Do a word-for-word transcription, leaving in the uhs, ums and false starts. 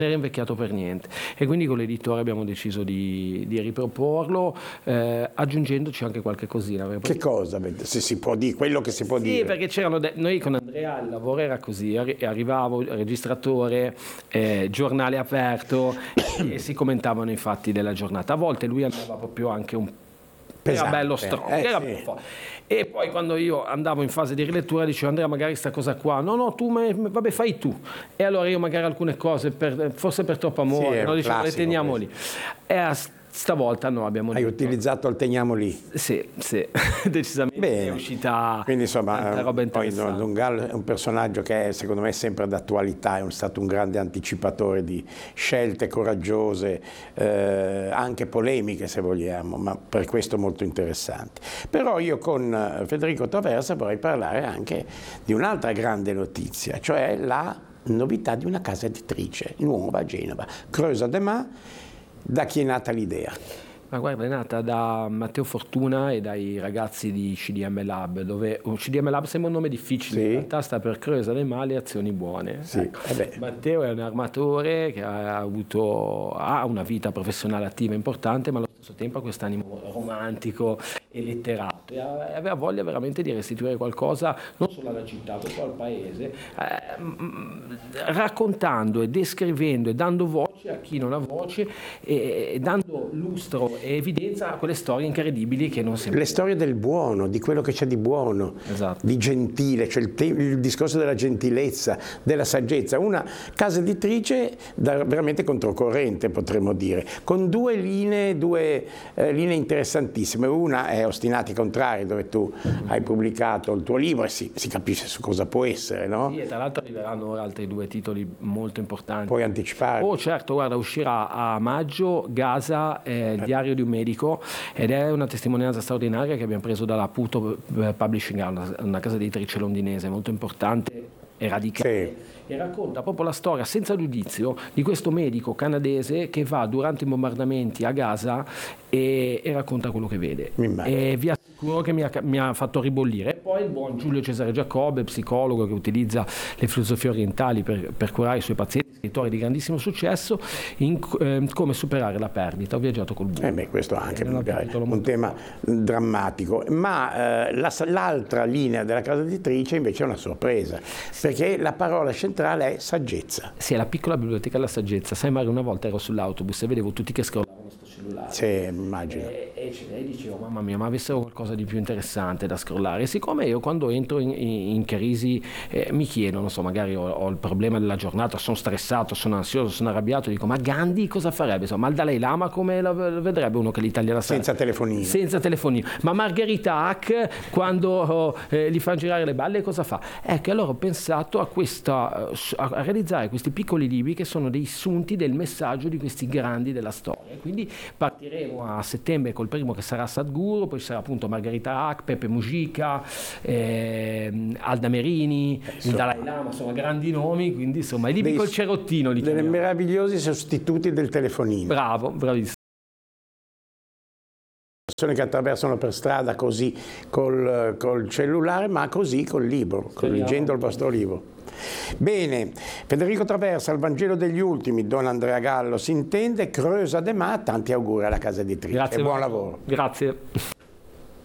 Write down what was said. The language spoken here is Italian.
era invecchiato per niente, e quindi con l'editore abbiamo deciso di, di riproporlo, eh, aggiungendoci anche qualche cosina. Che cosa, se si può dire, quello che si può sì, dire? Sì, perché c'erano de- noi con Andrea il lavoro era così, arri- arrivavo, registratore, eh, giornale aperto e si commentavano i fatti della giornata. A volte lui andava proprio anche un Pesante. Era bello strong, eh, era sì. bello forte. E poi quando io andavo in fase di rilettura dicevo: Andrea, magari sta cosa qua, no no tu me, vabbè fai tu, e allora io magari alcune cose per, forse per troppo amore, Sì, no, dicevo, le teniamo questo. lì, e stavolta no, abbiamo Hai detto, utilizzato il teniamo lì. sì, sì, decisamente. Bene. È uscita. Quindi insomma, roba poi interessante. Don Gallo è un personaggio che è, secondo me, sempre d'attualità, è stato un grande anticipatore di scelte coraggiose, eh, anche polemiche se vogliamo, ma per questo molto interessanti. Però io con Federico Traversa vorrei parlare anche di un'altra grande notizia, cioè la novità di una casa editrice nuova a Genova, Creusa de Ma. Da chi è nata l'idea? Ma guarda, è nata da Matteo Fortuna e dai ragazzi di C D M Lab, dove C D M Lab sembra un nome difficile, sì. In realtà sta per Creusa de Ma, le azioni buone. Sì. Ecco. Eh Matteo è un armatore che ha avuto ha una vita professionale attiva importante, ma allo stesso tempo ha quest'animo romantico e letterato, e aveva voglia veramente di restituire qualcosa non solo alla città, ma al paese, eh, raccontando e descrivendo e dando voce a chi non ha voce, e, e dando lustro e evidenza a quelle storie incredibili che non sempre... Le storie del buono, di quello che c'è di buono, esatto. Di gentile, cioè il, il discorso della gentilezza, della saggezza. Una casa editrice da, veramente controcorrente, potremmo dire, con due linee, due eh, linee interessantissime. Una è Ostinati Contrari, dove tu hai pubblicato il tuo libro e si, si capisce su cosa può essere, no? Sì, e tra l'altro arriveranno ora altri due titoli molto importanti. Puoi anticipare? Oh certo, guarda, uscirà a maggio Gaza, eh, il diario di un medico, ed è una testimonianza straordinaria che abbiamo preso dalla Puto Publishing House, una casa editrice londinese molto importante e radicale. Sì. E racconta proprio la storia senza giudizio di questo medico canadese che va durante i bombardamenti a Gaza e, e racconta quello che vede. E vi assicuro che mi ha, mi ha fatto ribollire. E poi il buon Giulio Cesare Giacobbe, psicologo che utilizza le filosofie orientali per, per curare i suoi pazienti, scrittore di grandissimo successo, in eh, come superare la perdita. Ho viaggiato col buio. Eh beh, questo anche è un, un tema drammatico. Ma eh, la, l'altra linea della casa editrice invece è una sorpresa, perché la parola centrale è saggezza. Sì, è la piccola biblioteca della saggezza. Sai Mario, una volta ero sull'autobus e vedevo tutti che scrollavano sto cellulare. Sì, immagino. E, e, e dicevo, mamma mia, ma avessero qualcosa di più interessante da scrollare. E siccome io quando entro in, in, in crisi eh, mi chiedo, non so, magari ho, ho il problema della giornata, sono stressato, sono ansioso, sono arrabbiato, dico, ma Gandhi cosa farebbe? Insomma, ma il Dalai Lama come la vedrebbe uno che l'Italia la sa? Senza telefonino. Senza telefonino. Ma Margherita Hack, quando oh, eh, gli fanno girare le balle, cosa fa? Ecco, allora ho pensato a questa... a realizzare questi piccoli libri che sono dei sunti del messaggio di questi grandi della storia. Quindi partiremo a settembre col primo che sarà Sadhguru, poi sarà appunto Margherita Hack, Pepe Mujica, eh, Alda Merini, eh, il Dalai Lama, sono grandi nomi, quindi insomma i libri dei, col cerottino li dei meravigliosi sostituti del telefonino. Bravo, bravissimo. Persone che attraversano per strada così col, col cellulare, ma così col libro, col, leggendo il vostro libro. Bene, Federico Traversa, il Vangelo degli ultimi, Don Andrea Gallo si intende, Creusa de Ma, tanti auguri alla casa editrice. Grazie, e buon lavoro. Grazie.